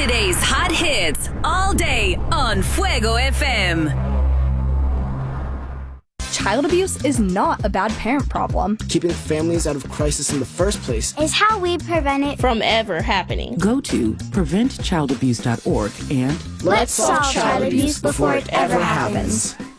Today's hot hits all day on Fuego FM. Child abuse is not a bad parent problem. Keeping families out of crisis in the first place is how we prevent it from ever happening. Go to preventchildabuse.org and let's solve child abuse before it ever happens.